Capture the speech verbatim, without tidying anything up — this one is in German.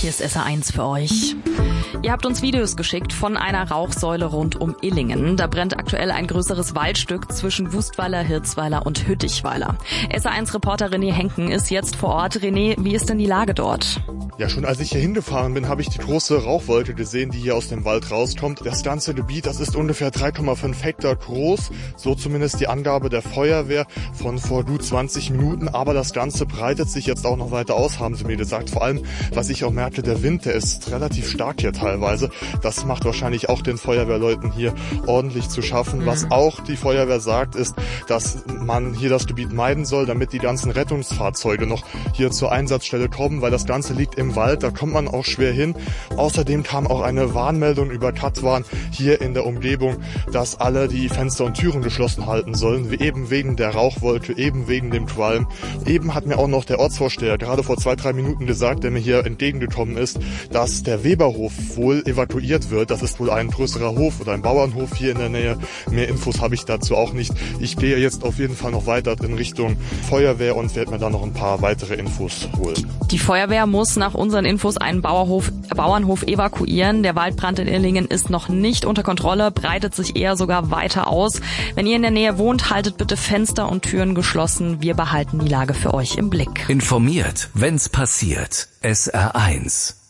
hier ist S R eins für euch. Ihr habt uns Videos geschickt von einer Rauchsäule rund um Illingen. Da brennt aktuell ein größeres Waldstück zwischen Wustweiler, Hirzweiler und Hüttichweiler. S R eins Reporter René Henken ist jetzt vor Ort. René, wie ist denn die Lage dort? Ja, schon als ich hier hingefahren bin, habe ich die große Rauchwolke gesehen, die hier aus dem Wald rauskommt. Das ganze Gebiet, das ist ungefähr drei Komma fünf Hektar groß, so zumindest die Angabe der Feuerwehr von vor gut zwanzig Minuten. Aber das Ganze breitet sich jetzt auch noch weiter aus, haben sie mir gesagt. Vor allem, was ich auch merke, der Wind, der ist relativ stark hier teilweise. Das macht wahrscheinlich auch den Feuerwehrleuten hier ordentlich zu schaffen. Mhm. Was auch die Feuerwehr sagt, ist, dass man hier das Gebiet meiden soll, damit die ganzen Rettungsfahrzeuge noch hier zur Einsatzstelle kommen, weil das Ganze liegt im Wald, da kommt man auch schwer hin. Außerdem kam auch eine Warnmeldung über Katwan hier in der Umgebung, dass alle die Fenster und Türen geschlossen halten sollen, eben wegen der Rauchwolke, eben wegen dem Qualm. Eben hat mir auch noch der Ortsvorsteher gerade vor zwei, drei Minuten gesagt, der mir hier entgegengekommen ist, dass der Weberhof wohl evakuiert wird. Das ist wohl ein größerer Hof oder ein Bauernhof hier in der Nähe. Mehr Infos habe ich dazu auch nicht. Ich gehe jetzt auf jeden Fall noch weiter in Richtung Feuerwehr und werde mir da noch ein paar weitere Infos holen. Die Feuerwehr muss nach unseren Infos einen Bauernhof, Bauernhof evakuieren. Der Waldbrand in Illingen ist noch nicht unter Kontrolle, breitet sich eher sogar weiter aus. Wenn ihr in der Nähe wohnt, haltet bitte Fenster und Türen geschlossen. Wir behalten die Lage für euch im Blick. Informiert, wenn's passiert. S R eins.